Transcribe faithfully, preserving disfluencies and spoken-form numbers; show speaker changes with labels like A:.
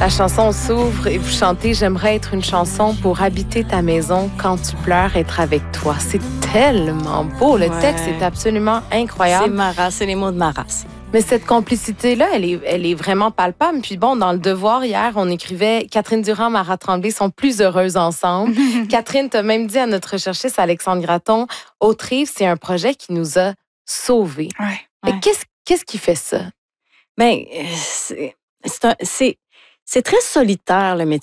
A: La chanson s'ouvre et vous chantez « J'aimerais être une chanson pour habiter ta maison quand tu pleures, être avec toi ». C'est tellement beau. Le
B: Ouais.
A: texte est absolument incroyable.
B: C'est Mara, c'est les mots de Mara.
A: Mais cette complicité-là, elle est, elle est vraiment palpable. Puis bon, dans Le Devoir, hier, on écrivait « Catherine Durand, Mara Tremblay sont plus heureuses ensemble ». Catherine t'a même dit à notre recherchiste Alexandre Gratton, « Autrive, c'est un projet qui nous a sauvés
C: Ouais. ».
A: Mais
B: Ouais.
A: qu'est-ce, qu'est-ce qui fait ça?
B: Bien, c'est, c'est, un- c'est, c'est très solitaire, le métier